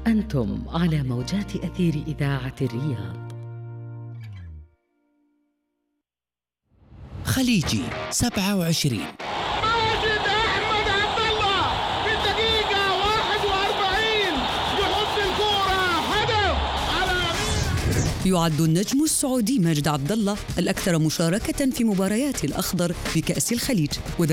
أنتم على موجات أثير إذاعة الرياض. خليجي 27 ماجد أحمد عبد الله في الدقيقة 41 يحط الكرة هدف على يعد النجم السعودي ماجد عبد الله الأكثر مشاركة في مباريات الأخضر بكأس الخليج،